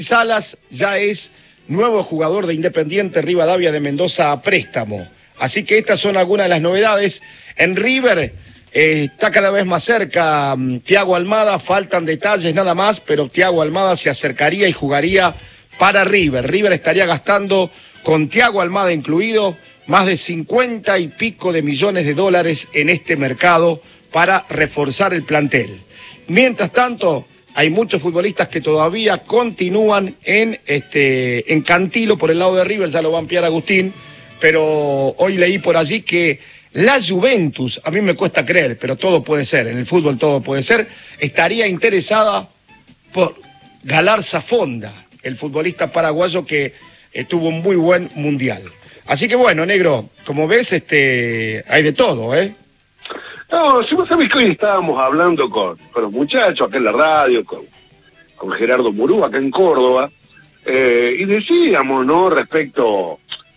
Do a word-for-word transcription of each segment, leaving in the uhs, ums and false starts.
Salas ya es nuevo jugador de Independiente Rivadavia de Mendoza a préstamo. Así que estas son algunas de las novedades. En River eh, está cada vez más cerca um, Thiago Almada, faltan detalles nada más, pero Thiago Almada se acercaría y jugaría para River. River estaría gastando, con Thiago Almada incluido, más de cincuenta y pico de millones de dólares en este mercado para reforzar el plantel. Mientras tanto, hay muchos futbolistas que todavía continúan en, este, en Cantilo por el lado de River, ya lo va a ampliar Agustín, pero hoy leí por allí que la Juventus, a mí me cuesta creer, pero todo puede ser, en el fútbol todo puede ser, estaría interesada por Galarza Fonda, el futbolista paraguayo que eh, tuvo un muy buen mundial. Así que bueno, negro, como ves, este, hay de todo, ¿eh? No, si vos sabés que hoy estábamos hablando con, con los muchachos acá en la radio, con, con Gerardo Murú acá en Córdoba, eh, y decíamos, ¿no?, respecto,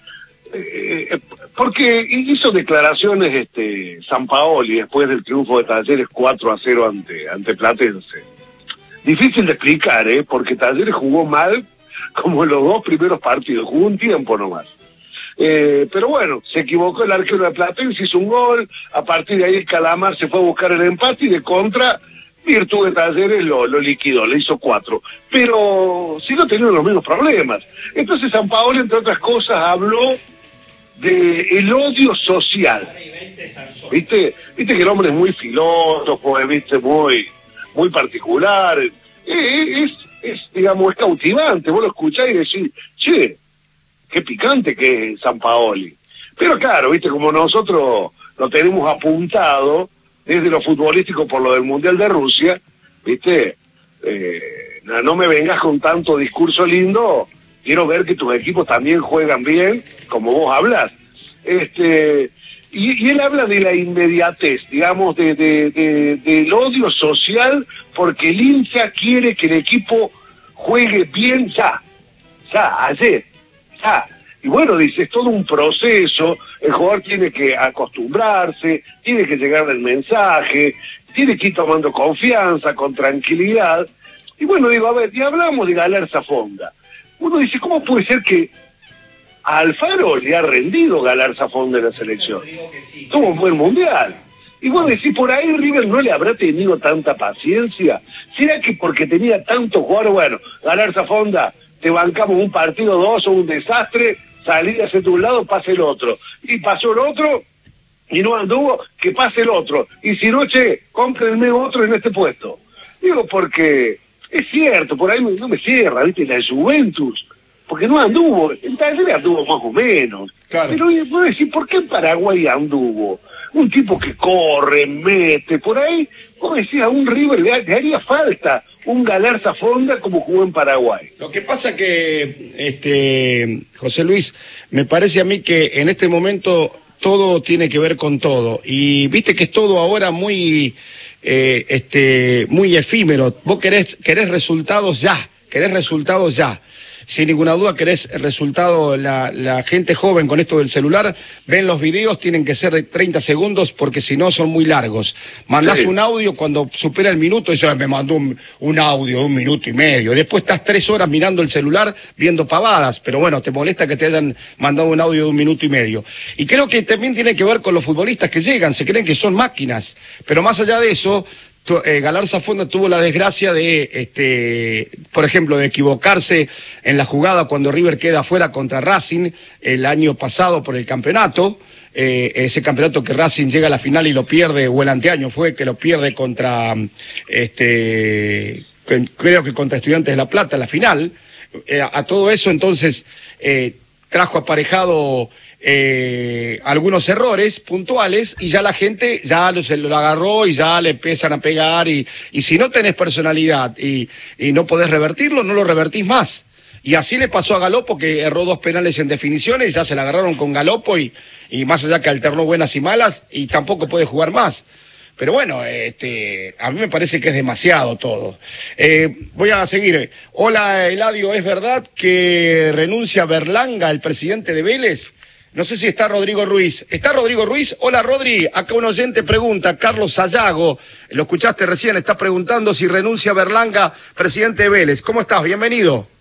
eh, porque hizo declaraciones este Sampaoli después del triunfo de Talleres cuatro a cero ante, ante Platense. Difícil de explicar, ¿eh?, porque Talleres jugó mal como en los dos primeros partidos, jugó un tiempo nomás. Eh, pero bueno, se equivocó el arquero de Platense, hizo un gol, a partir de ahí el Calamar se fue a buscar el empate y de contra, Virtud de Talleres lo, lo liquidó, le hizo cuatro. Pero sí no tenían los mismos problemas. Entonces Sampaoli, entre otras cosas, habló de el odio social. ¿Viste? Viste que el hombre es muy filósofo, es, viste, muy, muy particular. Eh, es, es, digamos, es cautivante. Vos lo escuchás y decís, che, qué picante que es Sampaoli. Pero claro, viste, como nosotros lo tenemos apuntado desde lo futbolístico por lo del Mundial de Rusia, viste, eh, no, no me vengas con tanto discurso lindo, quiero ver que tus equipos también juegan bien, como vos hablas. Este, y, y él habla de la inmediatez, digamos, de, de, de, del odio social, porque el hincha quiere que el equipo juegue bien ya, ya, ayer. Ah, y bueno, dice, es todo un proceso, el jugador tiene que acostumbrarse, tiene que llegar el mensaje, tiene que ir tomando confianza, con tranquilidad. Y bueno, digo, a ver, y hablamos de Galarza Fonda. Uno dice, ¿cómo puede ser que a Alfaro le ha rendido Galarza Fonda en la selección? Tuvo un buen mundial. Y vos decís, por ahí River no le habrá tenido tanta paciencia. ¿Será que porque tenía tanto jugador, bueno, Galarza Fonda, te bancamos un partido, dos o un desastre, salir hacia tu lado, pase el otro. Y pasó el otro, y no anduvo, que pase el otro. Y si no, che, cómprenme otro en este puesto. Digo, porque es cierto, por ahí no me cierra, ¿viste? La Juventus, porque no anduvo, en Talleres anduvo más o menos. Claro. Pero voy a decir, ¿por qué en Paraguay anduvo? Un tipo que corre, mete, por ahí, vos decís, a un River le, le haría falta un Galarza Fonda como jugó en Paraguay. Lo que pasa que, este, José Luis, me parece a mí que en este momento todo tiene que ver con todo. Y viste que es todo ahora muy, eh, este, muy efímero. Vos querés, querés resultados ya, querés resultados ya. Sin ninguna duda querés el resultado, la, la gente joven con esto del celular, ven los videos, tienen que ser de treinta segundos porque si no son muy largos. Mandás sí. un audio, cuando supera el minuto, y me mandó un, un audio de un minuto y medio. Después estás tres horas mirando el celular, viendo pavadas, pero bueno, te molesta que te hayan mandado un audio de un minuto y medio. Y creo que también tiene que ver con los futbolistas que llegan, se creen que son máquinas, pero más allá de eso, Eh, Galarza Fonda tuvo la desgracia de, este, por ejemplo, de equivocarse en la jugada cuando River queda fuera contra Racing el año pasado por el campeonato, eh, ese campeonato que Racing llega a la final y lo pierde, o el anteaño fue que lo pierde contra, este, creo que contra Estudiantes de La Plata, la final. Eh, a todo eso entonces eh, trajo aparejado Eh, algunos errores puntuales y ya la gente ya lo, se lo agarró y ya le empiezan a pegar y, y si no tenés personalidad y, y no podés revertirlo, no lo revertís más. Y así le pasó a Galopo, que erró dos penales en definiciones, ya se la agarraron con Galopo y, y más allá que alternó buenas y malas y tampoco puede jugar más. Pero bueno, este, a mí me parece que es demasiado todo. Eh, voy a seguir. Hola, Eladio, ¿es verdad que renuncia Berlanga, el presidente de Vélez? No sé si está Rodrigo Ruiz. ¿Está Rodrigo Ruiz? Hola, Rodri. Acá un oyente pregunta, Carlos Sayago, lo escuchaste recién, está preguntando si renuncia Berlanga, presidente de Vélez. ¿Cómo estás? Bienvenido.